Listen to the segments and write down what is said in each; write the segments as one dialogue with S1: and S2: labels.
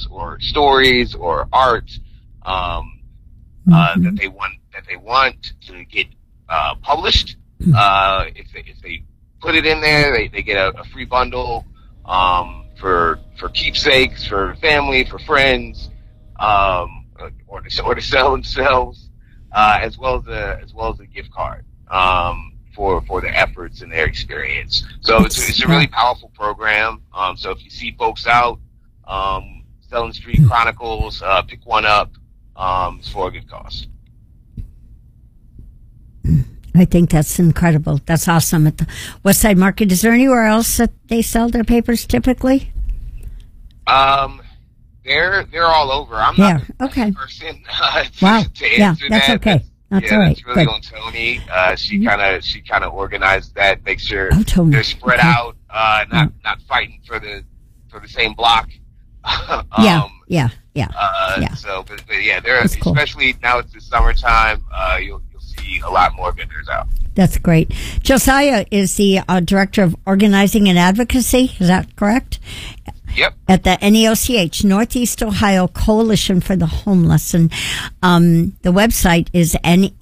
S1: or stories or art that they want to get published. If they put it in there, they get a free bundle for keepsakes, for family, for friends, or to sell themselves, as well as a gift card for their efforts and their experience. So it's a really powerful program. So if you see folks out selling street chronicles, pick one up. It's for a good cause.
S2: I think that's incredible. That's awesome. At the West Side Market, is there anywhere else that they sell their papers typically?
S1: They're all over. I'm not the person to answer
S2: that's
S1: that.
S2: okay. That's all right.
S1: That's really on Tony. She kind of organized that. Make sure they're spread out, not fighting for the same block. So, but they're especially now it's the summertime. You'll see a lot more vendors out.
S2: That's great. Josiah is the director of organizing and advocacy. Is that correct?
S1: Yep.
S2: At the NEOCH, Northeast Ohio Coalition for the Homeless. And the website is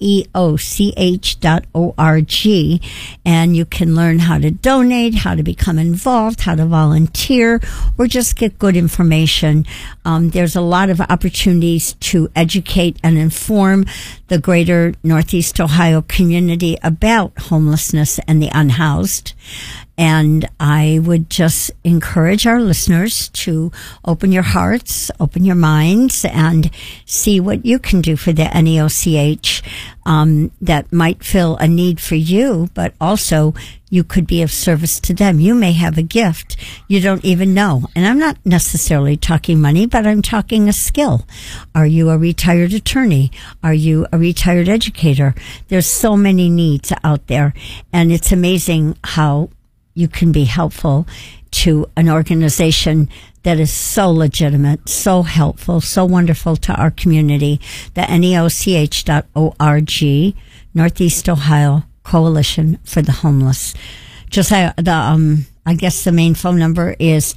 S2: neoch.org. And you can learn how to donate, how to become involved, how to volunteer, or just get good information. There's a lot of opportunities to educate and inform the greater Northeast Ohio community about homelessness and the unhoused. And I would just encourage our listeners to open your hearts, open your minds, and see what you can do for the NEOCH that might fill a need for you, but also you could be of service to them. You may have a gift you don't even know. And I'm not necessarily talking money, but I'm talking a skill. Are you a retired attorney? Are you a retired educator? There's so many needs out there, and it's amazing how you can be helpful to an organization that is so legitimate, so helpful, so wonderful to our community. The neoch.org, Northeast Ohio Coalition for the Homeless. Josiah, I guess the main phone number is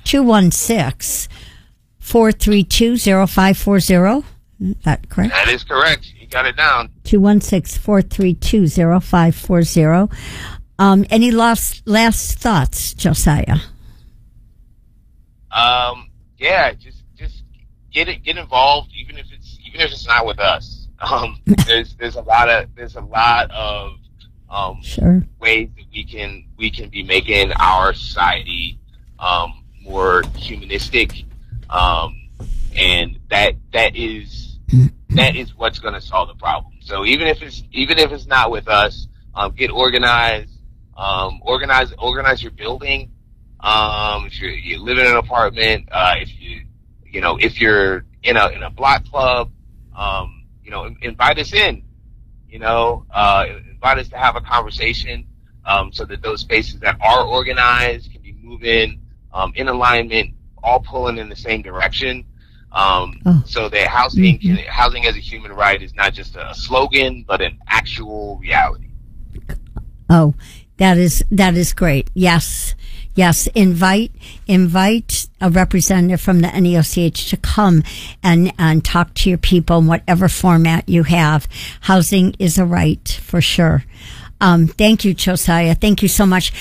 S2: 216-432-0540. Is that correct?
S1: That is correct. You got it down.
S2: 216-432-0540. Any last thoughts, Josiah?
S1: Just get involved, even if it's not with us. There's a lot of ways that we can be making our society more humanistic, and that is what's going to solve the problem. So even if it's not with us, get organized. Organize your building. If you live in an apartment, if you're in a block club, invite us in. Invite us to have a conversation, so that those spaces that are organized can be moving in alignment, all pulling in the same direction. So that housing as a human right is not just a slogan, but an actual reality.
S2: Oh, that is great. Yes. Invite a representative from the NEOCH to come and talk to your people in whatever format you have. Housing is a right for sure. Thank you, Josiah. Thank you so much.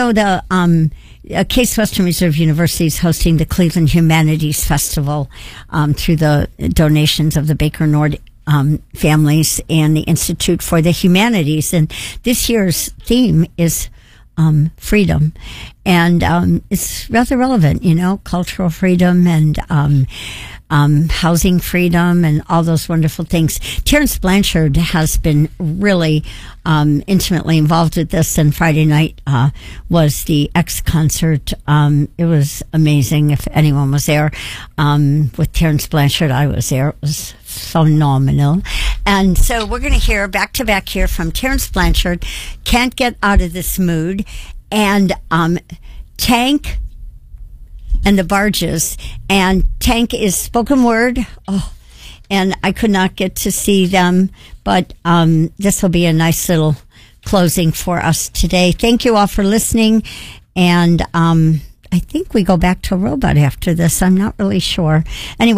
S2: Case Western Reserve University is hosting the Cleveland Humanities Festival through the donations of the Baker Nord families and the Institute for the Humanities. And this year's theme is freedom. And it's rather relevant, cultural freedom and housing freedom and all those wonderful things. Terrence Blanchard has been really intimately involved with this, and Friday night was the X concert. It was amazing. If anyone was there with Terrence Blanchard, I was there. It was phenomenal. And so we're going to hear back-to-back here from Terrence Blanchard, Can't Get Out of This Mood, and Tank and the Barges. And Tank is spoken word. And I could not get to see them, but this will be a nice little closing for us today. Thank you all for listening. And I think we go back to Robot after this. I'm not really sure. Anyway.